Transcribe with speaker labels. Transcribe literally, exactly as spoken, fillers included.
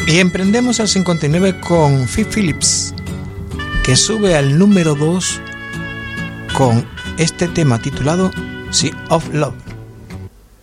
Speaker 1: Y emprendemos al cincuenta y nueve con Phil Phillips, que sube al número dos con este tema titulado Sea of Love.